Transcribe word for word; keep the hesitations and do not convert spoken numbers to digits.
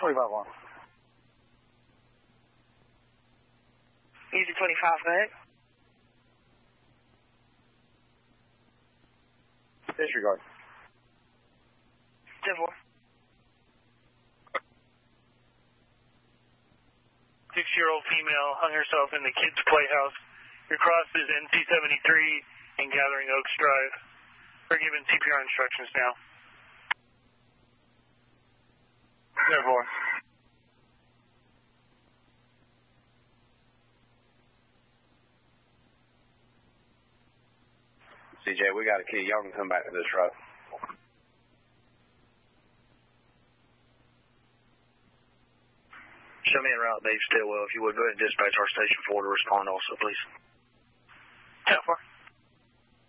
twenty-five one. Easy twenty-five, right? Disregard. ten four. Six-year-old female hung herself in the kids' playhouse. Your cross is N C seventy-three and Gathering Oaks Drive. We're giving C P R instructions now. ten four. C J, we got a key. Y'all can come back to this truck. Show me en route, Dave Stillwell. If you would, go ahead and dispatch our station four to respond also, please. ten four.